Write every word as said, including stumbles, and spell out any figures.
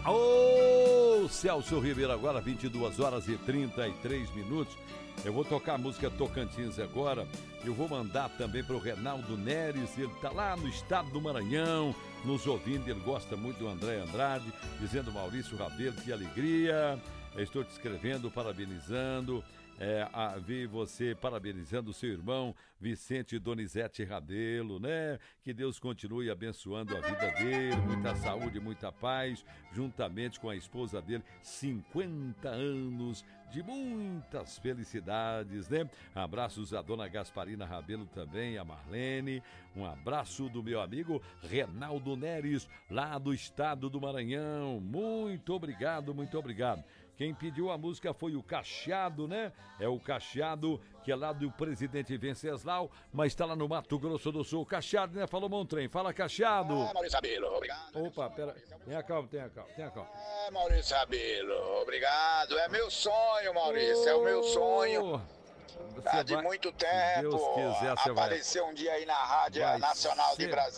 Ô, Celso Ribeiro, agora vinte e duas horas e trinta e três minutos. Eu vou tocar a música Tocantins agora. Eu vou mandar também para o Reinaldo Neres. Ele tá lá no estado do Maranhão, nos ouvindo. Ele gosta muito do André Andrade, dizendo: Maurício Rabelo, que alegria. Eu estou te escrevendo, parabenizando. É, a, vi você parabenizando o seu irmão Vicente Donizete Rabelo, né? Que Deus continue abençoando a vida dele, muita saúde, muita paz, juntamente com a esposa dele, cinquenta anos de muitas felicidades, né? Abraços à dona Gasparina Rabelo também, a Marlene, um abraço do meu amigo Reinaldo Neres, lá do estado do Maranhão. Muito obrigado, muito obrigado. Quem pediu a música foi o Cacheado, né? É o Cacheado, que é lá do Presidente Venceslau, mas está lá no Mato Grosso do Sul. Cacheado, né? Falou Montrem. Fala, Cacheado. Ah, Maurício Rabelo, obrigado. Opa, pera. Tenha calma, tenha calma, tenha calma. Ah, Maurício Rabelo, obrigado. É meu sonho, Maurício, oh, é o meu sonho. Tá de vai, muito tempo. Se Deus quiser, você aparecer vai, um dia aí na Rádio vai Nacional ser. de Brasília.